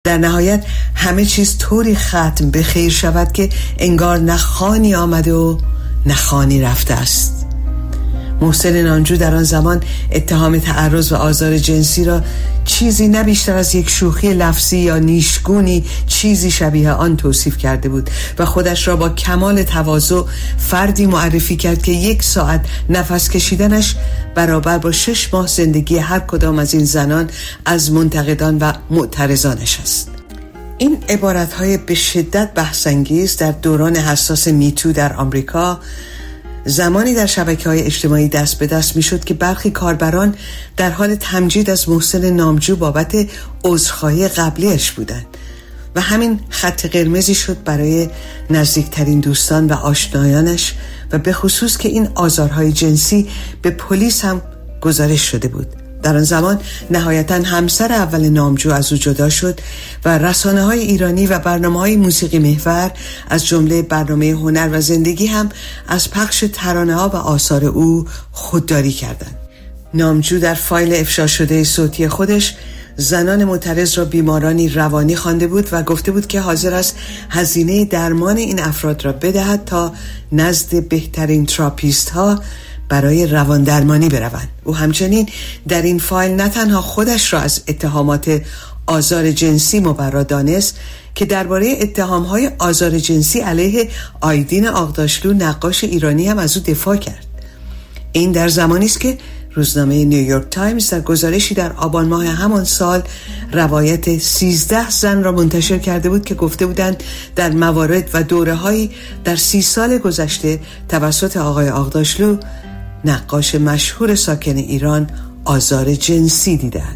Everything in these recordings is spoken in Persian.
در نهایت همه چیز طوری ختم به خیر شود که انگار نه خانی آمده و نه خانی رفته است. محسن نامجو در آن زمان اتهام تعرض و آزار جنسی را چیزی نه بیشتر از یک شوخی لفظی یا نیشگونی چیزی شبیه آن توصیف کرده بود و خودش را با کمال تواضع فردی معرفی کرد که 1 ساعت نفس کشیدنش برابر با 6 ماه زندگی هر کدام از این زنان از منتقدان و معترضانش است. این عبارت‌های به شدت بحث‌انگیز در دوران حساس میتو در آمریکا زمانی در شبکه‌های اجتماعی دست به دست می‌شد که برخی کاربران در حال تمجید از محسن نامجو بابت عذرخواهی قبلیش بودند و همین خط قرمزی شد برای نزدیکترین دوستان و آشنایانش و به خصوص که این آزارهای جنسی به پلیس هم گزارش شده بود. در آن زمان نهایتاً همسر اول نامجو از او جدا شد و رسانه‌های ایرانی و برنامه‌های موسیقی محور از جمله برنامه هنر و زندگی هم از پخش ترانه‌ها و آثار او خودداری کردند. نامجو در فایل افشا شده صوتی خودش زنان معترض را بیمارانی روانی خوانده بود و گفته بود که حاضر است هزینه درمان این افراد را بدهد تا نزد بهترین تراپیست ها برای روان درمانی بروند. او همچنین در این فایل نه تنها خودش را از اتهامات آزار جنسی مبرا دانست که درباره اتهام‌های آزار جنسی علیه آیدین آغداشلو نقاش ایرانی هم از او دفاع کرد. این در زمانی است که روزنامه نیویورک تایمز در گزارشی در آبان ماه همان سال روایت 13 زن را منتشر کرده بود که گفته بودند در موارد و دوره‌هایی در 30 سال گذشته توسط آقای آغداشلو نقاش مشهور ساکن ایران آزار جنسی دیدند.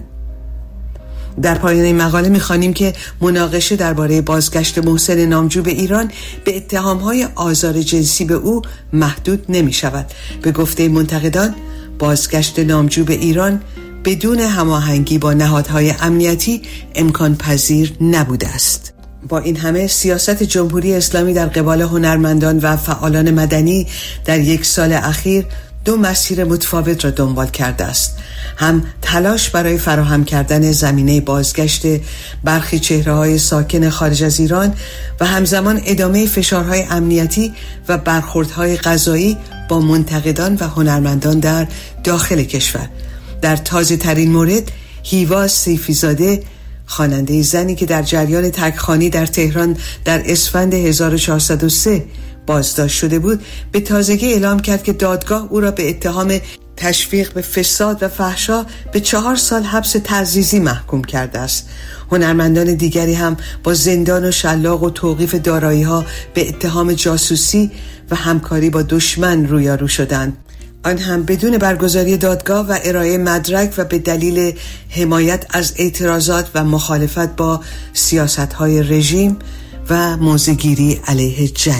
در پایان این مقاله می‌خوانیم که مناقشه درباره بازگشت محسن نامجو به ایران به اتهام‌های آزار جنسی به او محدود نمی‌شود. به گفته منتقدان بازگشت نامجو به ایران بدون هماهنگی با نهادهای امنیتی امکان پذیر نبوده است. با این همه سیاست جمهوری اسلامی در قبال هنرمندان و فعالان مدنی در 1 سال اخیر 2 مسیر متفاوت را دنبال کرده است. هم تلاش برای فراهم کردن زمینه بازگشت برخی چهره‌های ساکن خارج از ایران و همزمان ادامه فشارهای امنیتی و برخوردهای قضایی با منتقدان و هنرمندان در داخل کشور. در تازه ترین مورد هیوا سیفیزاده، خواننده زنی که در جریان تکخوانی در تهران در اسفند 1403 بازداشت شده بود، به تازگی اعلام کرد که دادگاه او را به اتهام تشویق به فساد و فحشا به 4 سال حبس تعزیزی محکوم کرده است. هنرمندان دیگری هم با زندان و شلاق و توقیف دارایی‌ها به اتهام جاسوسی و همکاری با دشمن رویارو شدند، آن هم بدون برگزاری دادگاه و ارائه مدرک و به دلیل حمایت از اعتراضات و مخالفت با سیاست‌های رژیم و موضع‌گیری علیه جنگ.